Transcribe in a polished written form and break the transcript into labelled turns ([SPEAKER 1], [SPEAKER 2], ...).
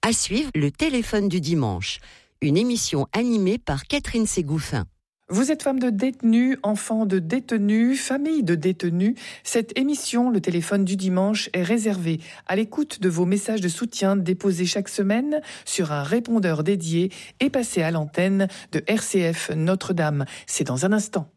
[SPEAKER 1] À suivre, le téléphone du dimanche, une émission animée par Catherine Ségouffin.
[SPEAKER 2] Vous êtes femme de détenus, enfant de détenus, famille de détenus. Cette émission, le téléphone du dimanche, est réservée à l'écoute de vos messages de soutien déposés chaque semaine sur un répondeur dédié et passés à l'antenne de RCF Notre-Dame. C'est dans un instant.